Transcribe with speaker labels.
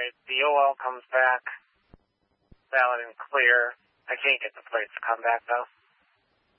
Speaker 1: Alright, the OL comes back valid and clear. I can't get the plates to come back, though.